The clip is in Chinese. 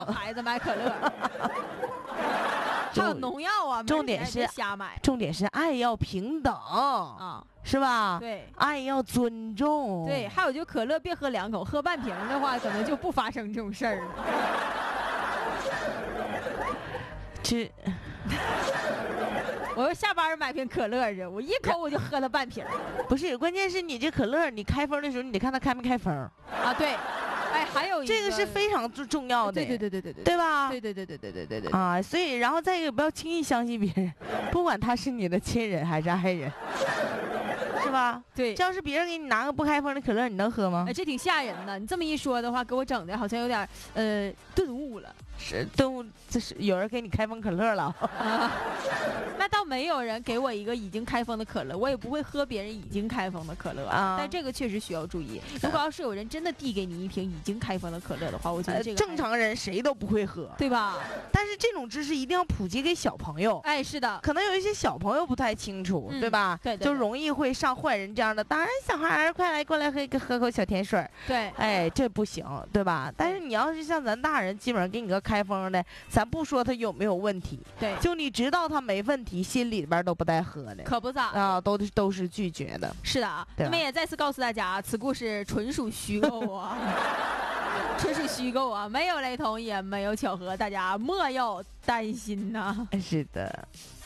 孩子买可乐，还有农药啊， 重点是瞎买， 重点是爱要平等啊， 是吧？ 对， 爱要尊重。 对，还有就可乐别喝2口，喝半瓶的话，可能就不发生这种事儿了。我要下班买瓶可乐去，我一口我就喝了半瓶。 不是，关键是你这可乐，你开封的时候，你得看它开没开封啊。对，哎，还有一个这个是非常重要的。 对， 对吧？ 对啊，所以然后再一个，不要轻易相信别人，不管他是你的亲人还是爱人。是吧？ 对， 这要是别人给你拿个不开封的可乐，你能喝吗？ 哎，这挺吓人的。你这么一说的话，给我整的好像有点顿悟了。 是顿悟，这是有人给你开封可乐了。 那倒没有人给我一个已经开封的可乐，我也不会喝别人已经开封的可乐啊。但这个确实需要注意。如果要是有人真的递给你一瓶已经开封的可乐的话，我觉得这个正常人谁都不会喝， 对吧？ 但是这种知识一定要普及给小朋友。 哎，是的， 可能有一些小朋友不太清楚，对吧？ 对， 就容易会上坏人这样的。当然，小孩儿快来过来喝口小甜水。 对， 哎，这不行，对吧？但是你要是像咱大人，基本上给你个开封的，咱不说他有没有问题， 对， 就你知道他没问题，心里边都不带喝的， 可不咋啊，都是拒绝的。 是的啊，那么也再次告诉大家，此故事纯属虚构啊，纯属虚构啊，没有雷同，也没有巧合，大家莫要担心呐。 是的。